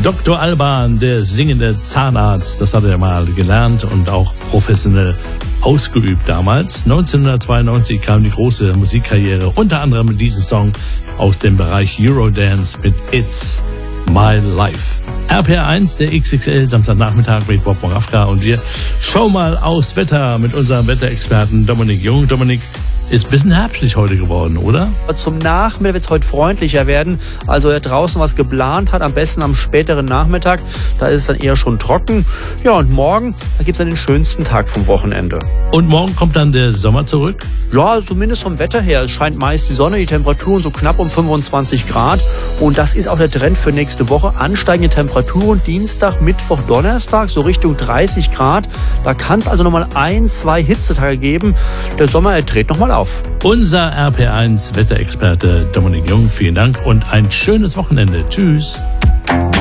Dr. Alban, der singende Zahnarzt, das hat er mal gelernt und auch professionell ausgeübt damals. 1992 kam die große Musikkarriere, unter anderem mit diesem Song aus dem Bereich Eurodance mit It's My Life. RPR1, der XXL, Samstagnachmittag mit Bob Moravka und wir schauen mal aufs Wetter mit unserem Wetterexperten Dominik Jung. Dominik, ist ein bisschen herbstlich heute geworden, oder? Zum Nachmittag wird es heute freundlicher werden. Also wer draußen was geplant hat, am besten am späteren Nachmittag, da ist es dann eher schon trocken. Ja, und morgen, da gibt es dann den schönsten Tag vom Wochenende. Und morgen kommt dann der Sommer zurück? Ja, zumindest vom Wetter her. Es scheint meist die Sonne, die Temperaturen so knapp um 25 Grad. Und das ist auch der Trend für nächste Woche. Ansteigende Temperaturen Dienstag, Mittwoch, Donnerstag, so Richtung 30 Grad. Da kann es also nochmal 1, 2 Hitzetage geben. Der Sommer, er dreht nochmal auf. Unser RPR1 Wetterexperte Dominik Jung, vielen Dank und ein schönes Wochenende. Tschüss.